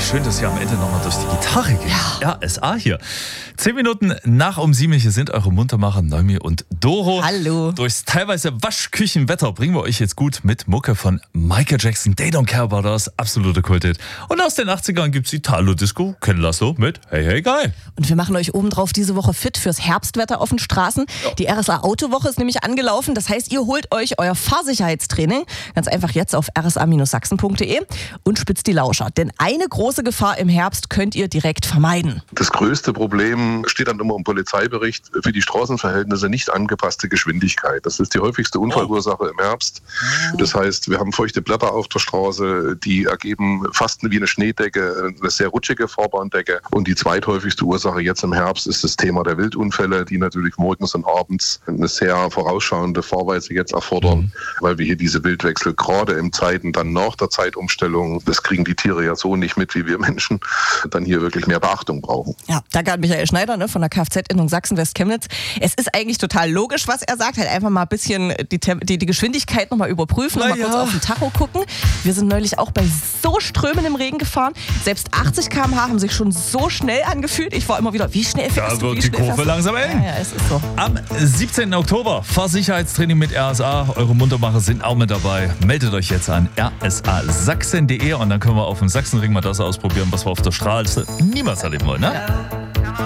Schön, dass ihr am Ende nochmal durch die Gitarre geht. Ja, RSA hier. 10 Minuten nach um 7. Hier sind eure Muntermacher Noemi und Doro. Hallo. Durchs teilweise Waschküchenwetter bringen wir euch jetzt gut mit Mucke von Michael Jackson. They Don't Care About Us, absolute Kulthit. Und aus den 80ern gibt's Italo-Disco, Ken Lasso mit Hey Hey Guy. Und wir machen euch obendrauf diese Woche fit fürs Herbstwetter auf den Straßen. Ja. Die RSA Autowoche ist nämlich angelaufen. Das heißt, ihr holt euch euer Fahrsicherheitstraining ganz einfach jetzt auf rsa-sachsen.de und spitzt die Lauscher. Denn eine große Gefahr im Herbst könnt ihr direkt vermeiden. Das größte Problem steht dann immer im Polizeibericht: für die Straßenverhältnisse nicht angepasste Geschwindigkeit. Das ist die häufigste Unfallursache im Herbst. Das heißt, wir haben feuchte Blätter auf der Straße, die ergeben fast wie eine Schneedecke, eine sehr rutschige Fahrbahndecke. Und die zweithäufigste Ursache jetzt im Herbst ist das Thema der Wildunfälle, die natürlich morgens und abends eine sehr vorausschauende Fahrweise jetzt erfordern, weil wir hier diese Wildwechsel gerade in Zeiten dann nach der Zeitumstellung, das kriegen die Tiere ja so nicht mit wie wir Menschen, dann hier wirklich mehr Beachtung brauchen. Ja, danke an Michael Schneider von der Kfz-Innung Sachsen-West-Chemnitz. Es ist eigentlich total logisch, was er sagt. Halt einfach mal ein bisschen die Geschwindigkeit nochmal überprüfen und mal kurz auf den Tacho gucken. Wir sind neulich auch bei so strömendem Regen gefahren. Selbst 80 km/h haben sich schon so schnell angefühlt. Ich war immer wieder, wie schnell fährst du? Da wird die Kurve langsam eng. Ja, es ist so. Am 17. Oktober Fahrsicherheitstraining mit RSA. Eure Muntermacher sind auch mit dabei. Meldet euch jetzt an rsasachsen.de und dann können wir auf dem Sachsenring mal das ausprobieren, was wir auf der Straße niemals erleben wollen. Ne? Ja.